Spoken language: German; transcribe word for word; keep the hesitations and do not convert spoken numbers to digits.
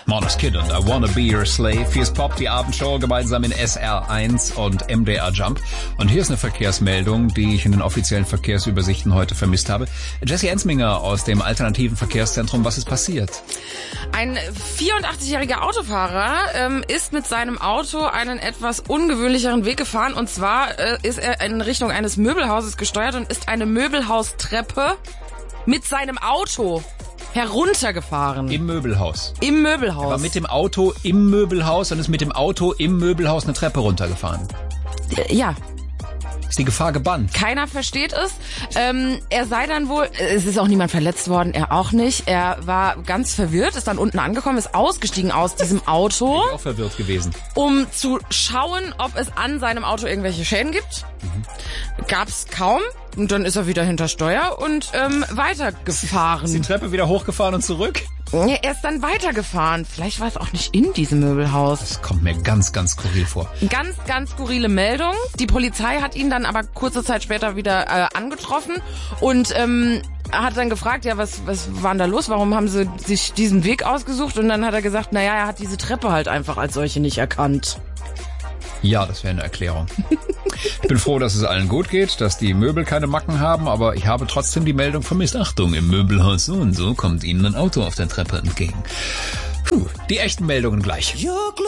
Monos Kid und I Wanna Be Your Slave. Hier ist Pop, die Abendshow, gemeinsam in S R eins und M D R Jump. Und hier ist eine Verkehrsmeldung, die ich in den offiziellen Verkehrsübersichten heute vermisst habe. Jesse Ensminger aus dem alternativen Verkehrszentrum, was ist passiert? Ein vierundachtzigjähriger Autofahrer ähm, ist mit seinem Auto einen etwas ungewöhnlicheren Weg gefahren. Und zwar äh, ist er in Richtung eines Möbelhauses gesteuert und ist eine Möbelhaustreppe mit seinem Auto heruntergefahren. Im Möbelhaus. Im Möbelhaus. Er war mit dem Auto im Möbelhaus und ist mit dem Auto im Möbelhaus eine Treppe runtergefahren. Ja. Ist die Gefahr gebannt? Keiner versteht es. Ähm, er sei dann wohl, es ist auch niemand verletzt worden, er auch nicht. Er war ganz verwirrt, ist dann unten angekommen, ist ausgestiegen aus diesem Auto. Ich bin auch verwirrt gewesen. Um zu schauen, ob es an seinem Auto irgendwelche Schäden gibt. Mhm. Gab's kaum. Und dann ist er wieder hinter Steuer und ähm, weitergefahren. Ist die Treppe wieder hochgefahren und zurück? Ja, er ist dann weitergefahren. Vielleicht war es auch nicht in diesem Möbelhaus. Das kommt mir ganz, ganz skurril vor. Ganz, ganz skurrile Meldung. Die Polizei hat ihn dann aber kurze Zeit später wieder äh, angetroffen und ähm, hat dann gefragt, ja, was, was war denn da los? Warum haben sie sich diesen Weg ausgesucht? Und dann hat er gesagt, naja, er hat diese Treppe halt einfach als solche nicht erkannt. Ja, das wäre eine Erklärung. Ich bin froh, dass es allen gut geht, dass die Möbel keine Macken haben, aber ich habe trotzdem die Meldung vermisst. Achtung, im Möbelhaus so und so kommt Ihnen ein Auto auf der Treppe entgegen. Puh, die echten Meldungen gleich.